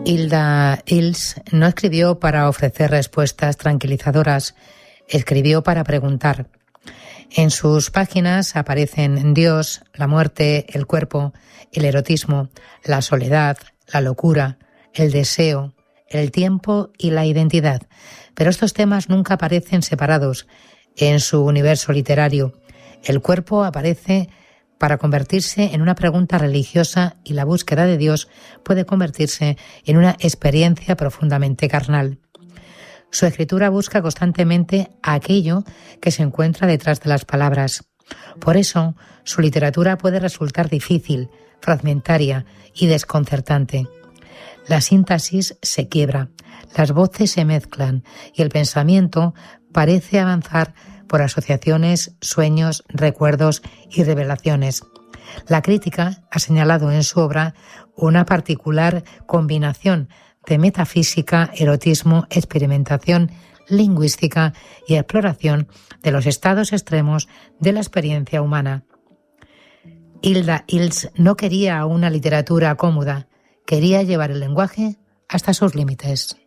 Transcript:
Hilda Ilse no escribió para ofrecer respuestas tranquilizadoras, escribió para preguntar. En sus páginas aparecen Dios, la muerte, el cuerpo, el erotismo, la soledad, la locura, el deseo, el tiempo y la identidad. Pero estos temas nunca aparecen separados en su universo literario. El cuerpo aparece para convertirse en una pregunta religiosa y la búsqueda de Dios puede convertirse en una experiencia profundamente carnal. Su escritura busca constantemente aquello que se encuentra detrás de las palabras. Por eso, su literatura puede resultar difícil, fragmentaria y desconcertante. La síntesis se quiebra, las voces se mezclan y el pensamiento parece avanzar por asociaciones, sueños, recuerdos y revelaciones. La crítica ha señalado en su obra una particular combinación de metafísica, erotismo, experimentación lingüística y exploración de los estados extremos de la experiencia humana. Hilda Ilse no quería una literatura cómoda, quería llevar el lenguaje hasta sus límites.